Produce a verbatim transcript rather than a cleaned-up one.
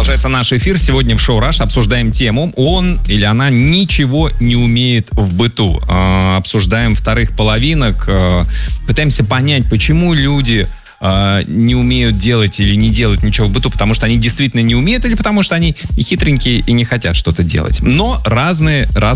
Продолжается наш эфир. Сегодня в шоу «Раш» обсуждаем тему «Он или она ничего не умеет в быту». Э, обсуждаем вторых половинок. Э, пытаемся понять, почему люди э, не умеют делать или не делать ничего в быту, потому что они действительно не умеют или потому что они хитренькие и не хотят что-то делать. Но разные, разные